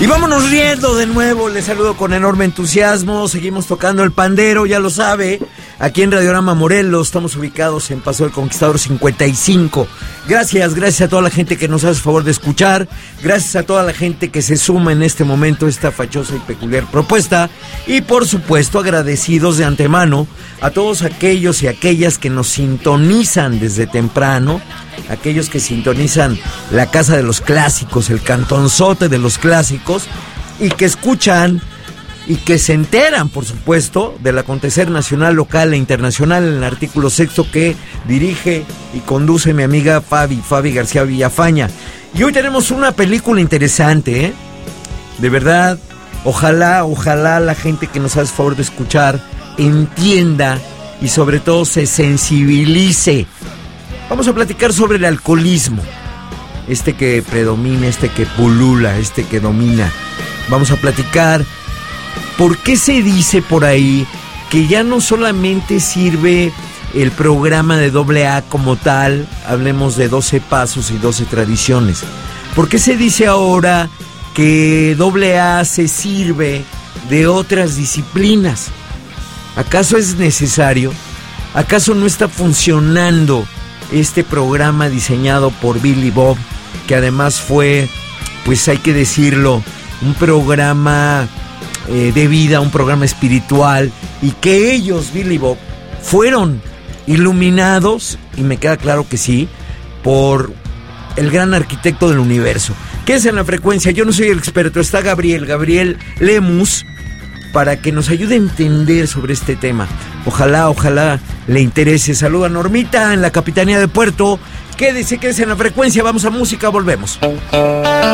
Y vámonos riendo de nuevo, les saludo con enorme entusiasmo, seguimos tocando el pandero, ya lo sabe, aquí en Radiorama Morelos, estamos ubicados en Paso del Conquistador 55. Gracias a toda la gente que nos hace favor de escuchar, gracias a toda la gente que se suma en este momento a esta fachosa y peculiar propuesta, y por supuesto agradecidos de antemano a todos aquellos y aquellas que nos sintonizan desde temprano, aquellos que sintonizan la Casa de los Clásicos, el cantonzote de los clásicos, y que escuchan y que se enteran, por supuesto, del acontecer nacional, local e internacional en el artículo 6 que dirige y conduce mi amiga Fabi García Villafaña. Y hoy tenemos una película interesante, ¿eh? De verdad, ojalá la gente que nos hace favor de escuchar entienda y sobre todo se sensibilice. Vamos a platicar sobre el alcoholismo, este que predomina, este que pulula, este que domina. Vamos a platicar por qué se dice por ahí que ya no solamente sirve el programa de AA como tal, hablemos de 12 pasos y 12 tradiciones. ¿Por qué se dice ahora que AA se sirve de otras disciplinas? ¿Acaso es necesario? ¿Acaso no está funcionando este programa diseñado por Billy Bob, que además fue, pues hay que decirlo, un programa de vida, un programa espiritual, y que ellos, Billy Bob, fueron iluminados, y me queda claro que sí, por el gran arquitecto del universo? Quédense en la frecuencia, yo no soy el experto, está Gabriel Lemus, para que nos ayude a entender sobre este tema. Ojalá le interese. Saluda a Normita en la Capitanía de Puerto. Quédese en la frecuencia, vamos a música, volvemos.